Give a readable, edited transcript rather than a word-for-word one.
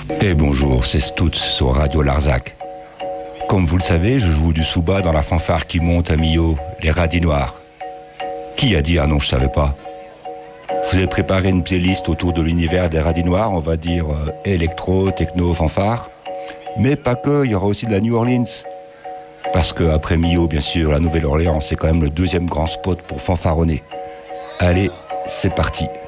Et bonjour, c'est Stutz sur Radio Larzac. Comme vous le savez, je joue du souba dans la fanfare qui monte à Millau, les Radis Noirs. Qui a dit « Ah non, je savais pas ». Je vous ai préparé une playlist autour de l'univers des Radis Noirs, on va dire électro, techno, fanfare. Mais pas que, il y aura aussi de la New Orleans. Parce qu'après Millau, bien sûr, la Nouvelle-Orléans, c'est quand même le deuxième grand spot pour fanfaronner. Allez, c'est parti.